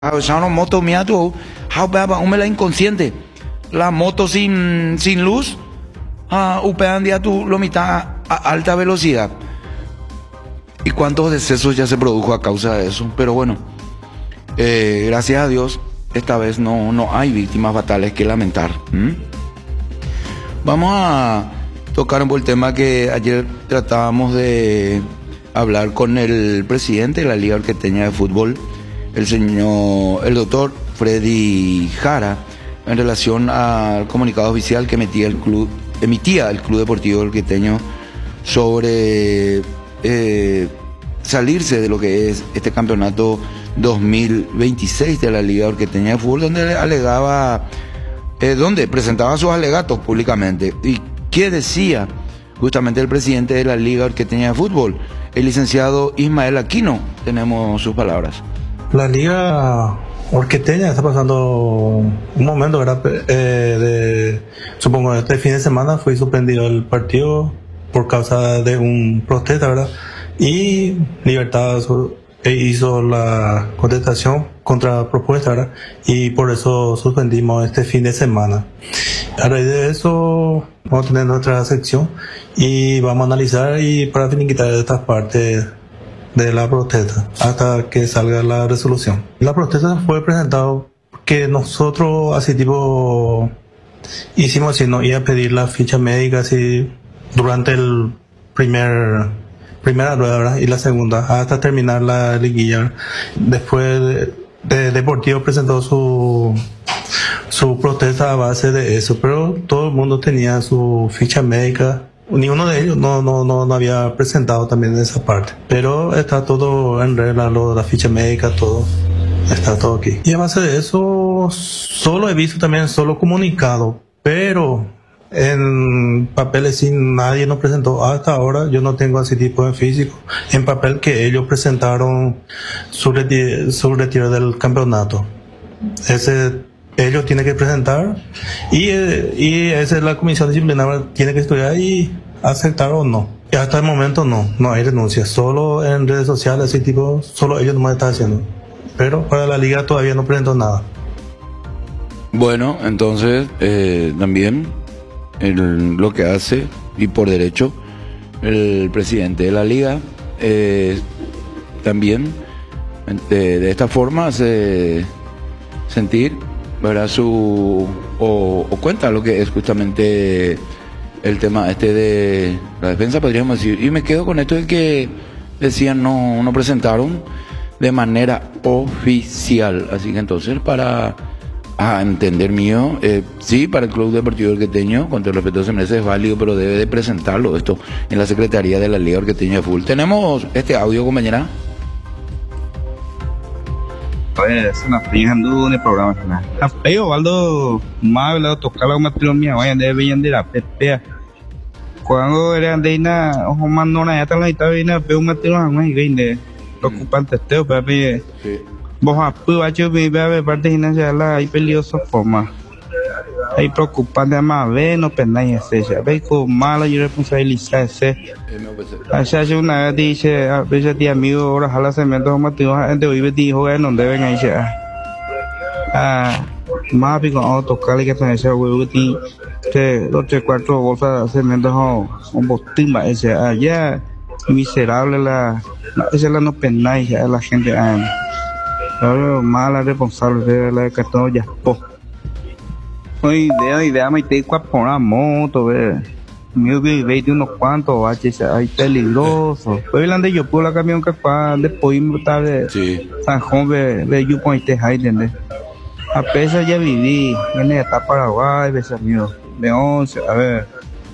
ya no moto mía tu, la inconsciente. La moto sin luz, upean día tu lo mitad a alta velocidad. ¿Y cuántos decesos ya se produjo a causa de eso? Pero bueno, gracias a Dios, esta vez no hay víctimas fatales que lamentar. Vamos a tocar un poco el tema que ayer tratábamos de hablar con el presidente de la Liga Orqueteña de Fútbol, el doctor Freddy Jara, en relación al comunicado oficial que emitía el Club Deportivo Orqueteño sobre salirse de lo que es este campeonato 2026 de la Liga Orqueteña de Fútbol, donde alegaba, donde presentaba sus alegatos públicamente. ¿Y qué decía justamente el presidente de la Liga Orqueteña de Fútbol, el licenciado Ismael Aquino? Tenemos sus palabras. La Liga Orqueteña está pasando un momento, ¿verdad? Supongo este fin de semana fue suspendido el partido por causa de un protesta, ¿verdad? Y Libertad hizo la contestación contra propuesta, ¿verdad? Y por eso suspendimos este fin de semana. A raíz de eso vamos a tener nuestra sección y vamos a analizar y para finiquitar estas partes de la protesta hasta que salga la resolución. La protesta fue presentada que nosotros así tipo hicimos si no iba a pedir la ficha médica así durante el primera rueda, ¿verdad? Y la segunda hasta terminar la liguilla. Después de Deportivo presentó su protesta a base de eso, pero todo el mundo tenía su ficha médica. Ni uno de ellos no había presentado también esa parte, pero está todo en regla, lo de la ficha médica, todo está todo aquí. Y a base de eso solo he visto también comunicado, pero en papeles sí nadie nos presentó hasta ahora. Yo no tengo así tipo en físico en papel que ellos presentaron su retiro del campeonato. Ellos tienen que presentar y esa es la comisión disciplinaria, tiene que estudiar y aceptar o no. Y hasta el momento no hay renuncia, solo en redes sociales así tipo, solo ellos nomás están haciendo, pero para la liga todavía no presentó nada. Bueno, entonces también lo que hace, y por derecho, el presidente de la liga también de esta forma hace sentir, ¿verdad? O cuenta lo que es justamente el tema de la defensa, podríamos decir. Y me quedo con esto de que decían no presentaron de manera oficial. Así que entonces, para entender mío, sí, para el Club Deportivo Orqueteño, con todo el respeto se merece, es válido, pero debe de presentarlo esto en la Secretaría de la Liga Orqueteña de Fútbol. Tenemos este audio, compañera. Es una fijando en el programa. Apeyo Valdo Mabel tocar la matrimonio mía, vayan de bien de la pepea. Cuando era andeina, ojo mandona ya tal y tal y na peu matrimonio más grande. Preocupante teo, papi. Vos a pu acho mi bebé parte financiera la hay peligrosa forma. Hay preocupante más ve no pendáis ese, ve con mala y responsabilizarse. Allá yo una vez dije, a veces ti amigo ahora jala cemento matrimonio gente hoy ve dijo que no deben ahí ya. Más pico a tocar que tener ese huevo ti te 4 bolsas de cemento un botín va ese allá miserable esa la no pendáis a la gente mala responsable de la cartón ya po. Hoy idea me te cua por la moto ve mío que ve de unos cuantos baches hay peligroso hoy la de yo por la camión que pa después me está de San Juan de yo con este Hayden a pesar ya viví en esta Paraguay ves mío de 11 a ver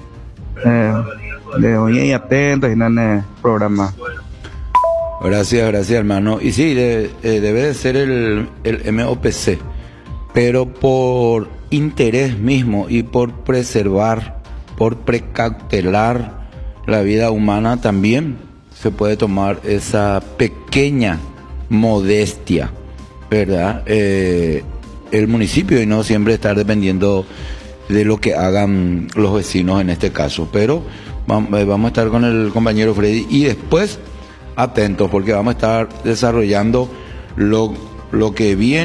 de hoy y atento en el programa. Gracias hermano. Y sí, debe de ser el MOPC, pero por interés mismo y por preservar, por precautelar la vida humana, también se puede tomar esa pequeña modestia, ¿verdad? El municipio, y no siempre estar dependiendo de lo que hagan los vecinos en este caso. Pero vamos a estar con el compañero Freddy y después atentos, porque vamos a estar desarrollando lo que viene